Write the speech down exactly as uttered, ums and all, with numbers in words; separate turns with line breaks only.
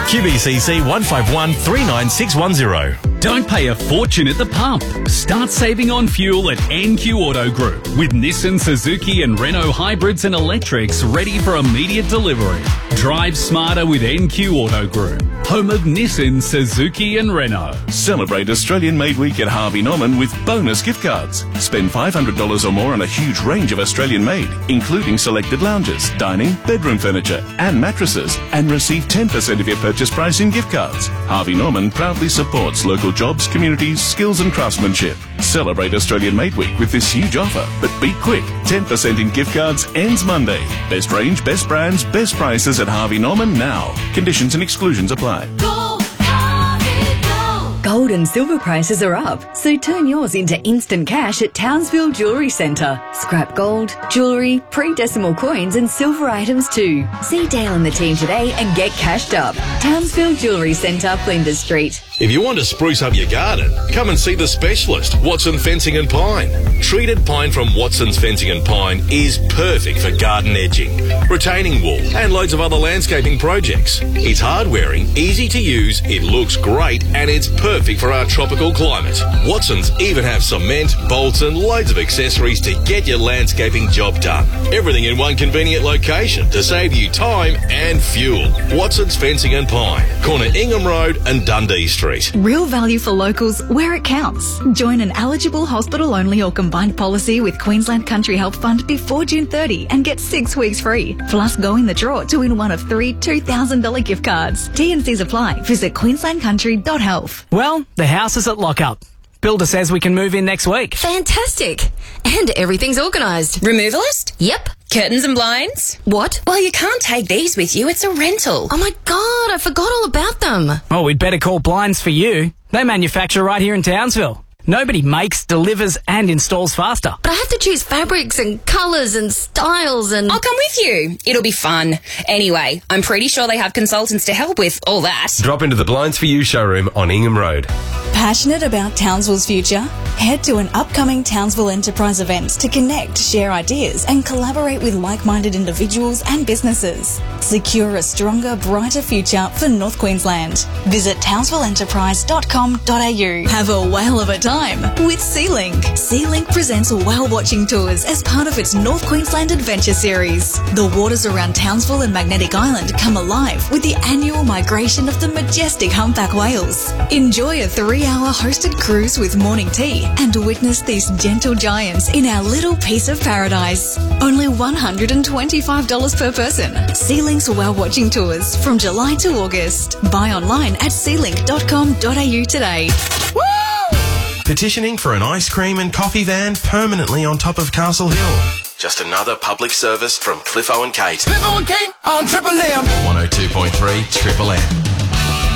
Q B C C one five one three nine six one zero.
Don't pay a fortune at the pump. Start saving on fuel at N Q Auto Group with Nissan, Suzuki and Renault hybrids and electrics ready for immediate delivery. Drive smarter with N Q Auto Group, home of Nissan, Suzuki and Renault.
Celebrate Australian Made Week at Harvey Norman with bonus gift cards. Spend five hundred dollars or more on a huge range of Australian made, including selected lounges, dining, bedroom furniture and mattresses, and receive ten percent of your purchase price in gift cards. Harvey Norman proudly supports local jobs, communities, skills and craftsmanship. Celebrate Australian Made Week with this huge offer, but be quick. ten percent in gift cards ends Monday. Best range, best brands, best prices at Harvey Norman now. Conditions and exclusions apply.
Go, Harvey, go.
Gold and silver prices are up, so turn yours into instant cash at Townsville Jewellery Centre. Scrap gold, jewellery, pre-decimal coins and silver items too. See Dale and the team today and get cashed up. Townsville Jewellery Centre, Flinders Street.
If you want to spruce up your garden, come and see the specialist, Watson Fencing and Pine. Treated pine from Watson's Fencing and Pine is perfect for garden edging, retaining wall and loads of other landscaping projects. It's hard-wearing, easy to use, it looks great and it's perfect for our tropical climate. Watson's even have cement, bolts and loads of accessories to get your landscaping job done. Everything in one convenient location to save you time and fuel. Watson's Fencing and Pine, corner Ingham Road and Dundee Street.
Real value for locals where it counts. Join an eligible hospital-only or combined policy with Queensland Country Health Fund before June thirtieth and get six weeks free. Plus, go in the draw to win one of three two thousand dollars gift cards. T and Cs apply. Visit queensland country dot health.
Well, the house is at lockup. Builder says we can move in next week.
Fantastic. And everything's organised.
Removalist?
Yep.
Curtains and blinds?
What?
Well, you can't take these with you. It's a rental.
Oh my God, I forgot all about them.
Oh, we'd better call Blinds for You. They manufacture right here in Townsville. Nobody makes, delivers and installs faster.
But I have to choose fabrics and colours and styles and...
I'll come with you. It'll be fun. Anyway, I'm pretty sure they have consultants to help with all that.
Drop into the Blinds for You showroom on Ingham Road.
Passionate about Townsville's future? Head to an upcoming Townsville Enterprise event to connect, share ideas and collaborate with like-minded individuals and businesses. Secure a stronger, brighter future for North Queensland. Visit townsville enterprise dot com dot a u. Have a whale of a time with SeaLink. SeaLink presents whale-watching tours as part of its North Queensland Adventure Series. The waters around Townsville and Magnetic Island come alive with the annual migration of the majestic humpback whales. Enjoy a three-hour hosted cruise with morning tea and witness these gentle giants in our little piece of paradise. Only one hundred twenty-five dollars per person. SeaLink's whale-watching tours from July to August. Buy online at sea link dot com dot a u today.
Woo! Petitioning for an ice cream and coffee van permanently on top of Castle Hill. Just another public service from Cliffo and Kate.
Cliffo and Kate on Triple M.
one oh two point three Triple M.